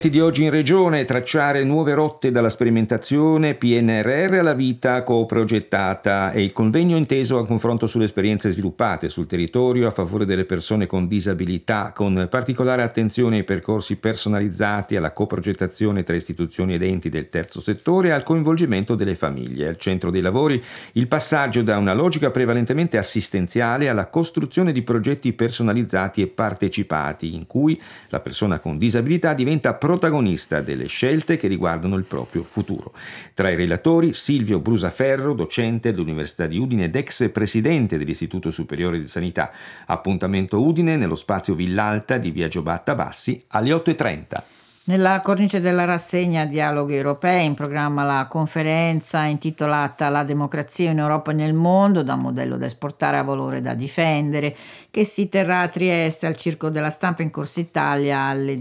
Di oggi in regione: tracciare nuove rotte dalla sperimentazione PNRR alla vita coprogettata, e il convegno inteso a confronto sulle esperienze sviluppate sul territorio a favore delle persone con disabilità, con particolare attenzione ai percorsi personalizzati, alla coprogettazione tra istituzioni ed enti del terzo settore e al coinvolgimento delle famiglie. Al centro dei lavori il passaggio da una logica prevalentemente assistenziale alla costruzione di progetti personalizzati e partecipati, in cui la persona con disabilità diventa protagonista delle scelte che riguardano il proprio futuro. Tra i relatori Silvio Brusaferro, docente dell'Università di Udine ed ex presidente dell'Istituto Superiore di Sanità. Appuntamento Udine nello spazio Villalta di via Giobatta Bassi alle 8:30. Nella cornice della rassegna Dialoghi Europei, in programma la conferenza intitolata La democrazia in Europa e nel mondo, da modello da esportare a valore da difendere, che si terrà a Trieste al Circo della Stampa in Corso Italia alle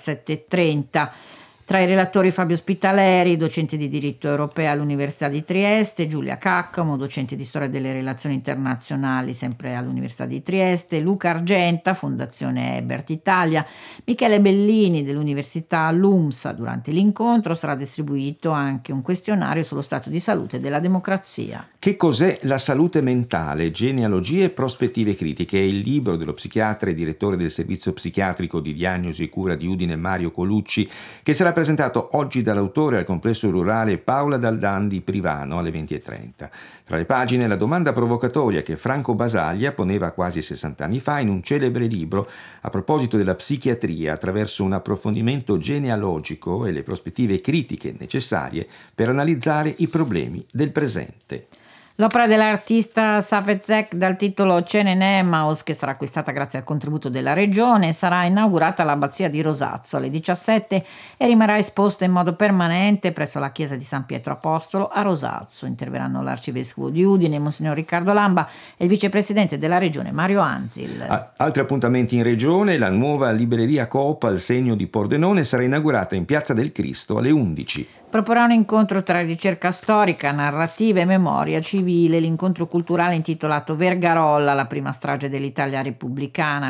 17:30. Tra i relatori Fabio Spitaleri, docente di diritto europeo all'Università di Trieste, Giulia Caccamo, docente di storia delle relazioni internazionali sempre all'Università di Trieste, Luca Argenta, Fondazione Ebert Italia, Michele Bellini dell'Università LUMSA. Durante l'incontro sarà distribuito anche un questionario sullo stato di salute della democrazia. Che cos'è la salute mentale? Genealogie e prospettive critiche è il libro dello psichiatra e direttore del servizio psichiatrico di diagnosi e cura di Udine Mario Colucci, che sarà presentato oggi dall'autore al complesso rurale Paola Daldan di Privano alle 20:30. Tra le pagine la domanda provocatoria che Franco Basaglia poneva quasi 60 anni fa in un celebre libro a proposito della psichiatria, attraverso un approfondimento genealogico e le prospettive critiche necessarie per analizzare i problemi del presente. L'opera dell'artista Safet Zek dal titolo Cene in Emmaus, che sarà acquistata grazie al contributo della regione, sarà inaugurata all'abbazia di Rosazzo alle 17 e rimarrà esposta in modo permanente presso la chiesa di San Pietro Apostolo a Rosazzo. Interverranno l'arcivescovo di Udine, Monsignor Riccardo Lamba, e il vicepresidente della regione Mario Anzil. Altri appuntamenti in regione: la nuova libreria Coop al Segno di Pordenone sarà inaugurata in Piazza del Cristo alle 11. Proporrà un incontro tra ricerca storica, narrativa e memoria civile, l'incontro culturale intitolato Vergarolla, la prima strage dell'Italia repubblicana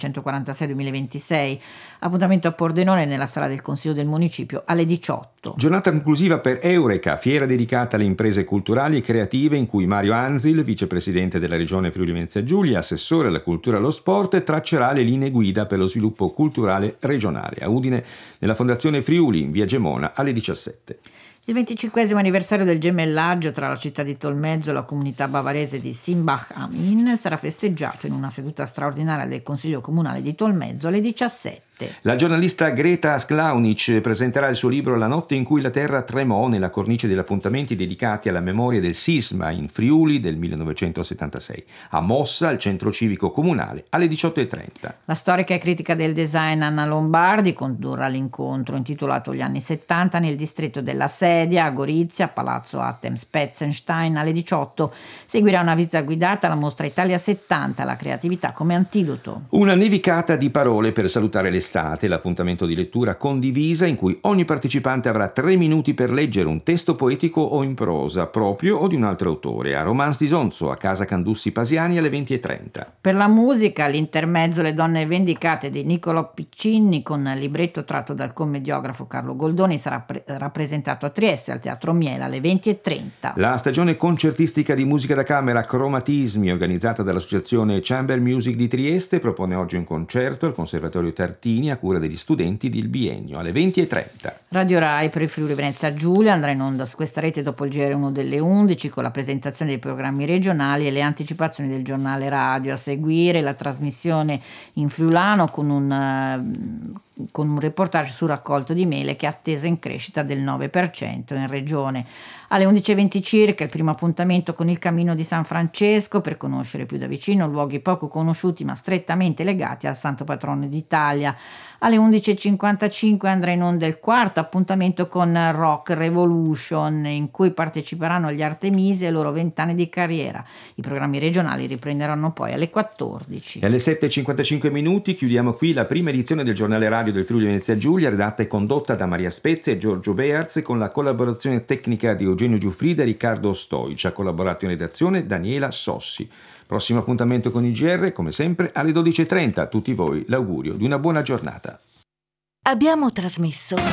1946-2026. Appuntamento a Pordenone nella sala del Consiglio del Municipio alle 18. Giornata conclusiva per Eureka, fiera dedicata alle imprese culturali e creative, in cui Mario Anzil, vicepresidente della regione Friuli Venezia Giulia, assessore alla cultura e allo sport, traccerà le linee guida per lo sviluppo culturale regionale. A Udine, nella Fondazione Friuli, in via Gemona, alle 17. Il 25° anniversario del gemellaggio tra la città di Tolmezzo e la comunità bavarese di Simbach am Inn sarà festeggiato in una seduta straordinaria del Consiglio Comunale di Tolmezzo alle 17. La giornalista Greta Sklaunic presenterà il suo libro La notte in cui la terra tremò, nella cornice degli appuntamenti dedicati alla memoria del sisma in Friuli del 1976. A Mossa, al centro civico comunale, alle 18:30. La storica e critica del design Anna Lombardi condurrà l'incontro intitolato Gli anni 70 nel distretto della Sedia a Gorizia, Palazzo Atem Spetzenstein alle 18. Seguirà una visita guidata alla mostra Italia 70, la creatività come antidoto. Una nevicata di parole per salutare l'estate, l'appuntamento di lettura condivisa in cui ogni partecipante avrà 3 minuti per leggere un testo poetico o in prosa, proprio o di un altro autore, a Romance di Sonzo, a Casa Candussi Pasiani alle 20:30. Per la musica, l'intermezzo Le donne vendicate di Niccolò Piccinni, con libretto tratto dal commediografo Carlo Goldoni, sarà rappresentato a Trieste al Teatro Miela alle 20:30. La stagione concertistica di musica da camera Cromatismi, organizzata dall'associazione Chamber Music di Trieste, propone oggi un concerto al Conservatorio Tartini a cura degli studenti del biennio alle 20:30. Radio Rai per il Friuli Venezia Giulia andrà in onda su questa rete dopo il GR1 delle 11 con la presentazione dei programmi regionali e le anticipazioni del giornale radio. A seguire la trasmissione in friulano con un reportage sul raccolto di mele, che è atteso in crescita del 9% in regione. Alle 11:20 circa il primo appuntamento con il Cammino di San Francesco, per conoscere più da vicino luoghi poco conosciuti ma strettamente legati al Santo Patrono d'Italia. Alle 11:55 andrà in onda il quarto appuntamento con Rock Revolution, in cui parteciperanno gli Artemisi e i loro 20 anni di carriera. I programmi regionali riprenderanno poi alle 14. E alle 7:55 minuti chiudiamo qui la prima edizione del giornale radio del Friuli Venezia Giulia, redatta e condotta da Maria Spezia e Giorgio Bearz, con la collaborazione tecnica di Eugenio Giuffrida e Riccardo Stoic. Ha collaborato in redazione Daniela Sossi. Prossimo appuntamento con il GR, come sempre, alle 12:30. A tutti voi l'augurio di una buona giornata. Abbiamo trasmesso